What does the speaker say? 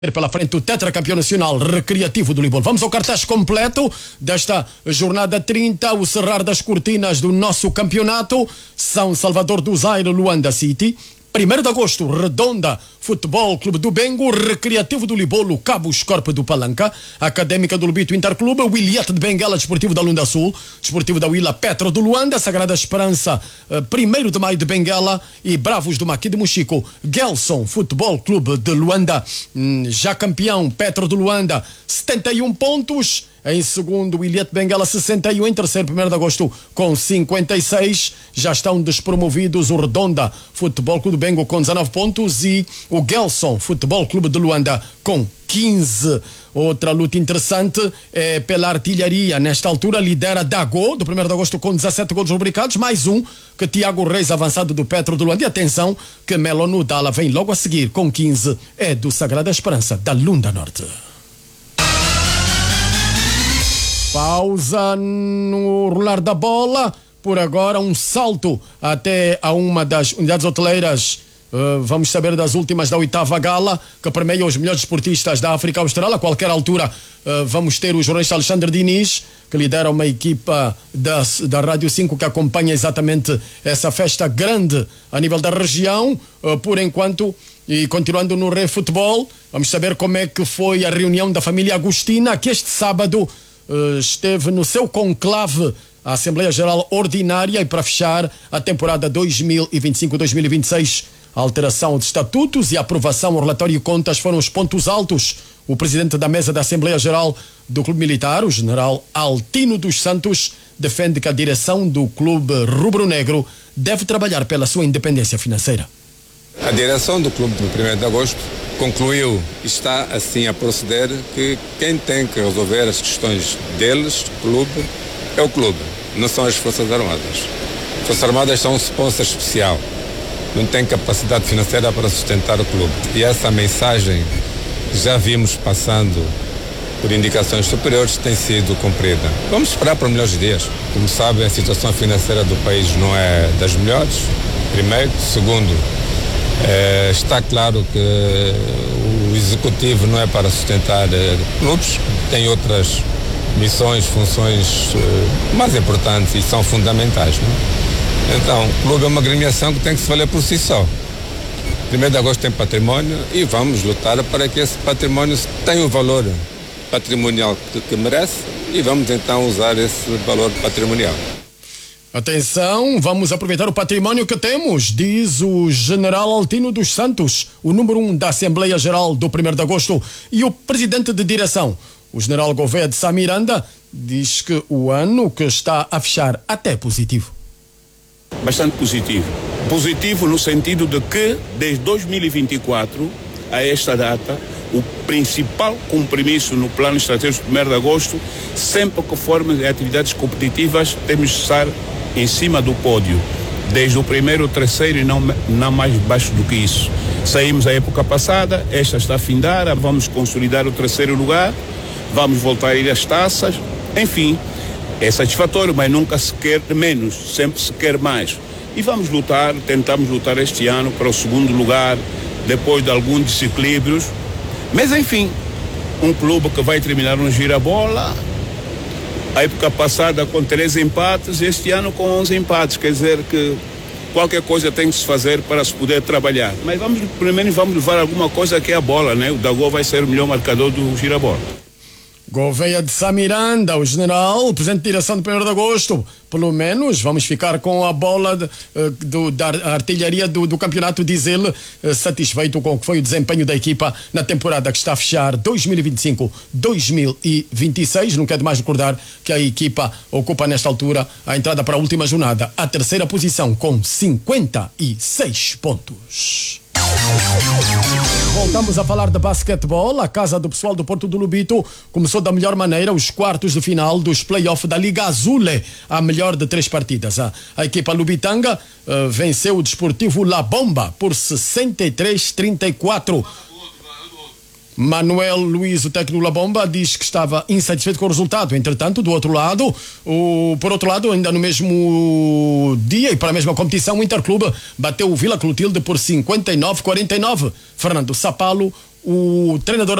Pela frente o tetracampeão nacional recreativo do Libol. Vamos ao cartaz completo desta jornada 30, o cerrar das cortinas do nosso campeonato. São Salvador do Zaire, Luanda City. 1º de agosto, Redonda, Futebol Clube do Bengo, Recreativo do Libolo, Cabo Escorpe do Palanca, Académica do Lubito Interclube, Williette de Benguela, Desportivo da Lunda Sul, Desportivo da Willa Petro do Luanda, Sagrada Esperança, 1º de Maio de Benguela e Bravos do Maqui de Mochico, Gelson, Futebol Clube de Luanda, já campeão, Petro do Luanda, 71 pontos. Em segundo, Williette Benguela 61. Em terceiro, 1º de agosto, com 56. Já estão despromovidos o Redonda Futebol Clube do Bengo com 19 pontos e o Gelson Futebol Clube de Luanda com 15. Outra luta interessante é pela artilharia. Nesta altura lidera Dago, do 1º de agosto, com 17 golos rubricados, mais um que Tiago Reis, avançado do Petro do Luanda. E atenção que Melo Nudala vem logo a seguir com 15. É do Sagrada Esperança, da Lunda Norte. Pausa no rolar da bola. Por agora, um salto até a uma das unidades hoteleiras. Vamos saber das últimas da 8ª gala, que permeia os melhores esportistas da África Austral. A qualquer altura, vamos ter o jornalista Alexandre Diniz, que lidera uma equipa da Rádio 5 que acompanha exatamente essa festa grande a nível da região. Por enquanto, e continuando no Refutebol, vamos saber como é que foi a reunião da família Agostina, que este sábado esteve no seu conclave a Assembleia Geral Ordinária, e para fechar a temporada 2025-2026, a alteração de estatutos e a aprovação ao relatório de contas foram os pontos altos. O presidente da mesa da Assembleia Geral do Clube Militar, o general Altino dos Santos, defende que a direção do Clube Rubro-Negro deve trabalhar pela sua independência financeira. A direção do Clube do 1º de agosto concluiu, está assim a proceder, que quem tem que resolver as questões deles, clube, é o clube, não são as Forças Armadas. As Forças Armadas são um sponsor especial, não tem capacidade financeira para sustentar o clube. E essa mensagem já vimos passando por indicações superiores, tem sido cumprida. Vamos esperar para melhores dias. Como sabem, a situação financeira do país não é das melhores, primeiro. Segundo, está claro que o executivo não é para sustentar clubes, tem outras missões, funções mais importantes e são fundamentais, não é? Então, o clube é uma agremiação que tem que se valer por si só. 1º de agosto tem património e vamos lutar para que esse património tenha o valor patrimonial que merece, e vamos então usar esse valor patrimonial. Atenção, vamos aproveitar o património que temos, diz o general Altino dos Santos, o número 1 da Assembleia Geral do 1º de agosto, e o presidente de direção, o general Gouveia de Sá Miranda, diz que o ano que está a fechar até positivo. Bastante positivo. Positivo no sentido de que, desde 2024 a esta data, o principal compromisso no plano estratégico do 1º de agosto, sempre que formos atividades competitivas, temos de estar em cima do pódio, desde o 1º, o 3º e não mais baixo do que isso. Saímos a época passada, esta está a findar, vamos consolidar o 3º lugar, vamos voltar a ir às taças, enfim, é satisfatório, mas nunca se quer menos, sempre se quer mais. E vamos lutar, tentamos lutar este ano para o 2º lugar, depois de alguns desequilíbrios, mas enfim, um clube que vai terminar no Girabola, a época passada com 3 empates, este ano com 11 empates, quer dizer que qualquer coisa tem que se fazer para se poder trabalhar. Mas primeiro vamos levar alguma coisa que é a bola, né? O Dago vai ser o melhor marcador do Girabola. Gouveia de Sá Miranda, o general, o presidente de direção do 1º de agosto. Pelo menos vamos ficar com a bola da artilharia do campeonato, diz ele, satisfeito com o que foi o desempenho da equipa na temporada que está a fechar 2025-2026. Não quero demais recordar que a equipa ocupa nesta altura a entrada para a última jornada, a 3ª posição com 56 pontos. Voltamos a falar de basquetebol. A casa do pessoal do Porto do Lubito começou da melhor maneira os quartos de final dos play-off da Liga Azule, a melhor de 3 partidas. A equipa lubitanga venceu o Desportivo La Bomba por 63-34. Manuel Luiz, o técnico La Bomba, diz que estava insatisfeito com o resultado. Entretanto, por outro lado, ainda no mesmo dia e para a mesma competição, o Interclube bateu o Vila Clotilde por 59-49. Fernando Sapalo, o treinador